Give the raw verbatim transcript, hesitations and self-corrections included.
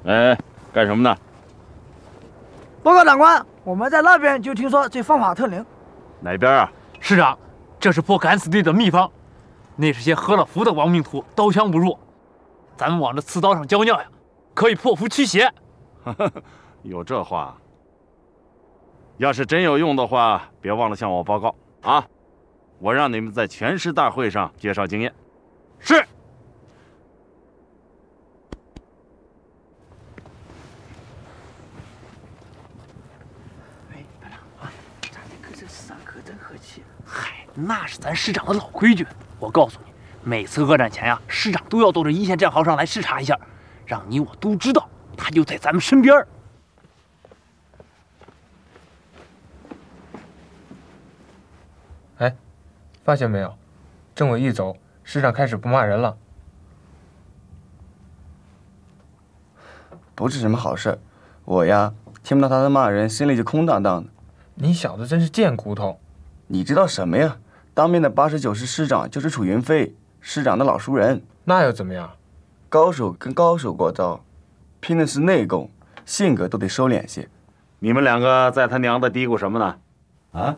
哎，干什么呢？ 报告长官，我们在那边就听说这放法特灵。 哪边啊？ 师长，这是破敢死队的秘方，那是些喝了符的亡命徒，刀枪不入。咱们往这刺刀上浇尿呀，可以破符驱邪。 有这话？要是真有用的话，别忘了向我报告啊！我让你们在全师大会上介绍经验。 是。 哎，班长啊，咱这可这师长可真和气。 嗨，那是咱师长的老规矩。我告诉你，每次恶战前呀、啊，师长都要到这一线战壕上来视察一下，让你我都知道他就在咱们身边。 哎，发现没有？政委一走，师长开始不骂人了。 不是什么好事，我呀听不到他在骂人，心里就空荡荡的。 你小子真是贱骨头！ 你知道什么呀？当兵的八十九师师长就是楚云飞，师长的老熟人。 那又怎么样？ 高手跟高手过招，拼的是内功，性格都得收敛些。 你们两个在他娘的嘀咕什么呢？啊？